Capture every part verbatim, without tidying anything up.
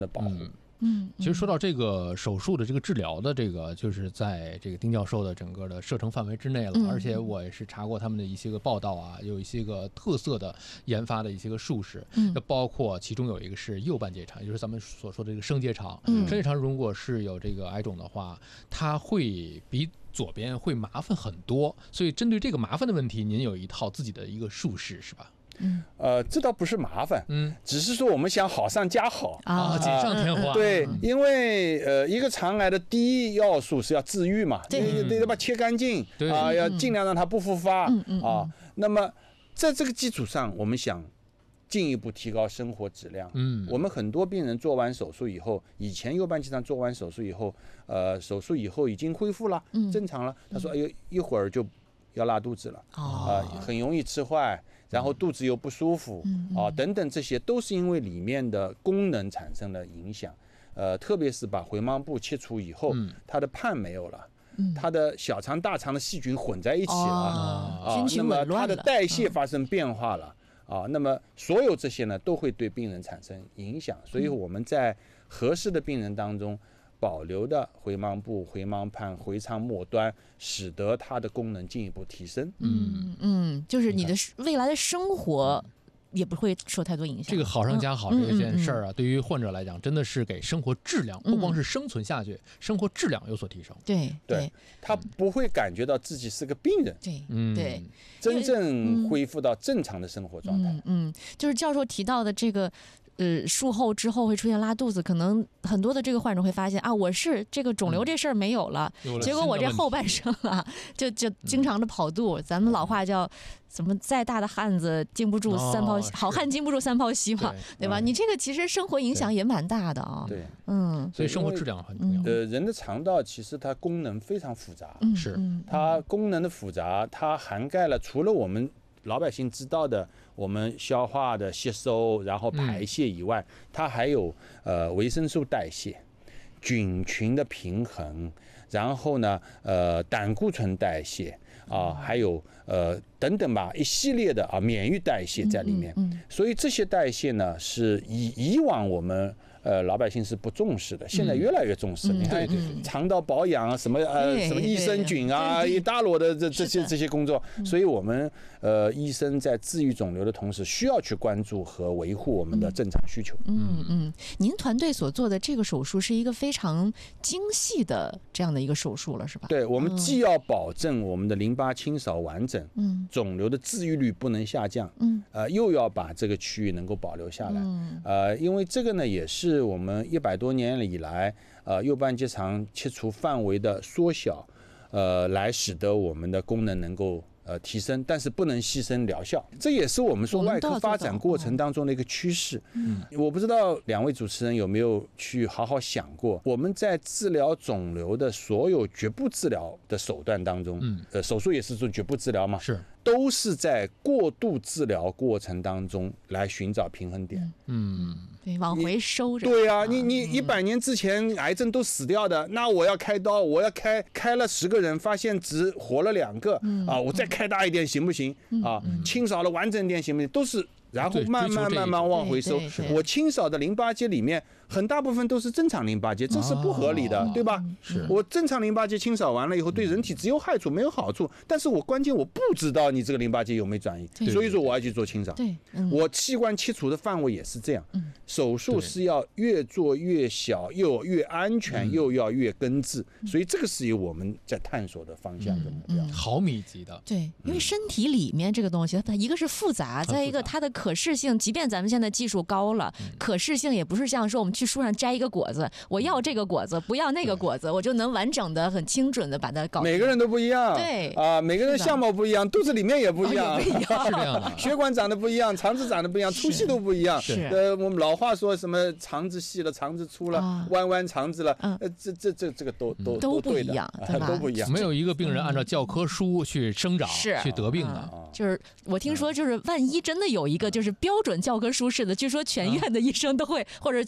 的保护。 嗯嗯， 其实说到这个手术的这个治疗的这个，就是在这个丁教授的整个的射程范围之内了。 嗯、 而且我也是查过他们的一些个报道啊，有一些个特色的研发的一些个术式， 嗯， 包括其中有一个是右半结肠，也就是咱们所说的这个升结肠。 嗯， 升结肠如果是有这个癌肿的话，它会比左边会麻烦很多。所以针对这个麻烦的问题，您有一套自己的一个术式是吧？ 嗯， 呃，这倒不是麻烦，嗯，只是说我们想好上加好啊，锦上添花。 对，因为呃，一个肠癌的第一要素是要治愈嘛， 对， 得得把它切干净啊，要尽量让它不复发啊。那么在这个基础上，我们想进一步提高生活质量。嗯，我们很多病人做完手术以后，以前右半结肠做完手术以后，呃，手术以后已经恢复了，正常了。他说，哎呦，一会儿就要拉肚子了，啊，很容易吃坏。然后肚子又不舒服啊，等等，这些都是因为里面的功能产生了影响。呃，特别是把回盲部切除以后，它的pan没有了，它的小肠、大肠的细菌混在一起了啊，那么它的代谢发生变化了啊，那么所有这些呢都会对病人产生影响。所以我们在合适的病人当中，保留的回盲部、回盲pan、回肠末端，使得它的功能进一步提升。 嗯嗯，就是你的未来的生活也不会受太多影响。 这个好上加好这件事儿啊，对于患者来讲，真的是给生活质量，不光是生存下去，生活质量有所提升。 对对，他不会感觉到自己是个病人。 对对， 真正恢复到正常的生活状态。 嗯嗯，就是教授提到的这个。呃，术后之后会出现拉肚子，可能很多的这个患者会发现啊，我是这个肿瘤这事儿没有了， 嗯、 结果我这后半生啊，就就经常的跑肚。嗯、咱们老话叫怎么，再大的汉子经不住三泡稀，哦、好汉经不住三泡稀嘛， 对, 对吧？嗯、你这个其实生活影响也蛮大的啊。 对， 嗯， 所以生活质量很重要。 呃，人的肠道其实它功能非常复杂， 嗯、 是它功能的复杂，它涵盖了除了我们老百姓知道的我们消化的吸收，然后排泄以外，嗯、它还有呃维生素代谢、菌群的平衡，然后呢呃胆固醇代谢啊，还有呃等等吧，一系列的啊免疫代谢在里面。嗯嗯嗯、所以这些代谢呢，是以以往我们呃老百姓是不重视的，现在越来越重视。嗯、你看肠道保养啊，什么呃什么益生菌啊，一大摞的这这些这些工作，所以我们呃医生在治愈肿瘤的同时，需要去关注和维护我们的正常需求。 嗯嗯，您团队所做的这个手术是一个非常精细的这样的一个手术了，是吧？ 对，我们既要保证我们的淋巴清扫完整，嗯，肿瘤的治愈率不能下降，嗯，呃，又要把这个区域能够保留下来，嗯，呃，因为这个呢，也是我们一百多年以来，呃，右半结肠切除范围的缩小，呃，来使得我们的功能能够呃提升，但是不能牺牲疗效。这也是我们说外科发展过程当中的一个趋势。嗯，我不知道两位主持人有没有去好好想过，我们在治疗肿瘤的所有局部治疗的手段当中，嗯，呃，手术也是做局部治疗嘛， 是。 都是在过度治疗过程当中来寻找平衡点。 嗯，对，往回收着。 对啊，你你一百年之前癌症都死掉的，那我要开刀，我要开开了十个人，发现只活了两个，嗯、啊，我再开大一点行不行？嗯、啊，嗯、清扫了完整点行不行？都是。然后慢慢慢慢往回收。我清扫的淋巴结里面很大部分都是正常淋巴结，这是不合理的， 哦、 对吧？ 是我正常淋巴结清扫完了以后，对人体只有害处没有好处，但是我关键我不知道你这个淋巴结有没有转移，所以说我要去做清扫。 对，嗯、 我器官切除的范围也是这样，嗯、手术是要越做越小，又越安全，嗯、又要越根治，所以这个是有我们在探索的方向跟目标。 嗯嗯、毫米级的， 对，因为身体里面这个东西，它一个是复杂，再一个它的可视性，即便咱们现在技术高了，嗯、可视性也不是像说我们去树上摘一个果子，我要这个果子，不要那个果子，我就能完整的、很精准的把它搞。 每个人都不一样， 对啊，每个人相貌不一样，肚子里面也不一样， 哦、不一样是这样的， 血管长得不一样，肠子长得不一样，粗细都不一样。 是， 呃，我们老话说什么肠子细了，肠子粗了，啊、弯弯肠子了，呃，这这这这个都都都不一样，对吧？ 都不一样， 没有一个病人按照教科书去生长、 是去得病的。 啊、就是我听说，就是万一真的有一个就是标准教科书式的，据说全院的医生都会，或者全外科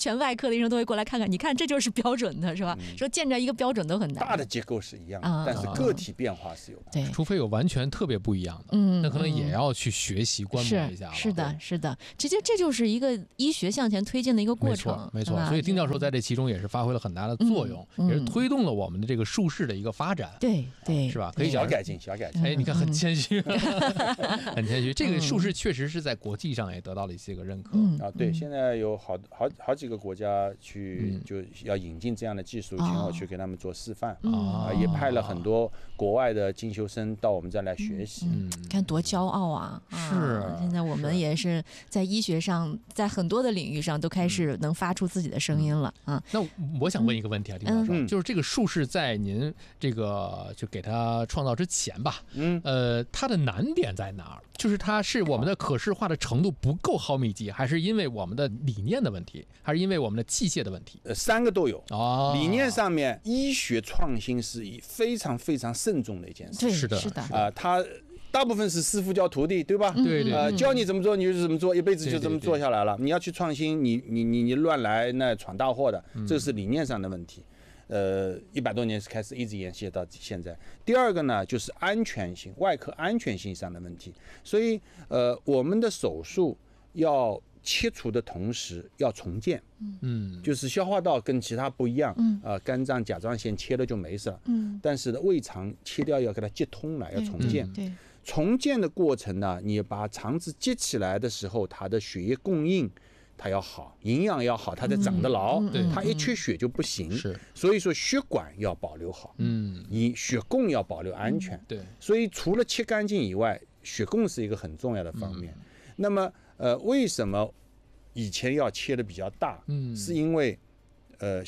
科的医生都会过来看看，你看这就是标准的，是吧？嗯、说见着一个标准都很难。 大的结构是一样的，嗯、但是个体变化是有的。 对， 除非有完全特别不一样的，嗯，那可能也要去学习观摩一下了。 是是的，是的，这就这就是一个医学向前推进的一个过程， 没错。没错，所以丁教授在这其中也是发挥了很大的作用，嗯、也是推动了我们的这个术式的一个发展。 对对， 是吧？可以小改进，小改进。 哎，你看很谦虚，很谦虚。这个术式确实是在国际上也得到了一些个认可。 嗯、啊，对，现在有好好好几个国家去就要引进这样的技术，请我去给他们做示范，啊，也派了很多国外的进修生到我们这来学习。 嗯，看多骄傲啊！ 是， 现在我们也是在医学上，在很多的领域上都开始能发出自己的声音了啊。 那我想问一个问题啊，丁教授，就是这个术式在您这个就给它创造之前吧，嗯，呃，它的难点在哪儿？就是它是我们的可视化的程度不够毫米级，还是因为我们的理念的问题，还是因为我们的器械的问题？ 呃，三个都有。 哦， 理念上面，医学创新是非常非常慎重的一件事。 对， 是的， 是的啊，它大部分是师傅教徒弟，对吧？ 对对。 呃，教你怎么做你就怎么做，一辈子就这么做下来了。你要去创新，你你你你乱来，那闯大祸的，这是理念上的问题。呃，一百多年开始一直延续到现在。第二个呢，就是安全性，外科安全性上的问题。所以，呃，我们的手术要切除的同时要重建，嗯，就是消化道跟其他不一样，嗯，呃，肝脏、甲状腺切了就没事了，嗯，但是呢，胃肠切掉要给它接通了，要重建， 对。 重建的过程呢，你把肠子接起来的时候，它的血液供应。它要好，营养要好，它才长得牢。 嗯、 它一缺血就不行。 是， 所以说血管要保留好，嗯，你血供要保留安全。 嗯、对， 所以除了切干净以外，血供是一个很重要的方面。嗯、那么，呃，为什么以前要切的比较大？嗯，是因为，呃。